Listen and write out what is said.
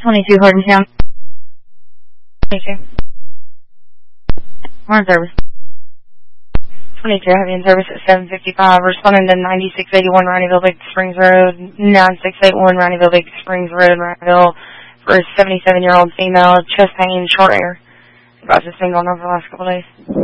22 Hardentown. 22. We're in service. 22, heavy in service at 7:55. Responding to 9681 Ronnieville Big Springs Road, 9681 Ronnieville Big Springs Road, Ronnieville, for a 77-year-old female, chest pain, short hair. Got this thing going on for the last couple days.